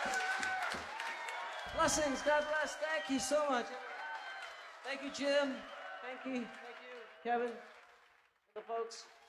Blessings. God bless. Thank you so much. Thank you, Jim. Thank you, Kevin, the folks.